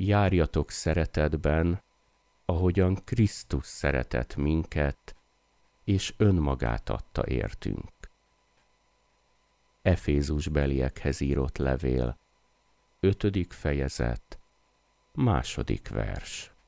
járjatok szeretetben, ahogyan Krisztus szeretett minket, és önmagát adta értünk. Efézusbeliekhez írott levél, 5. fejezet, 2. vers.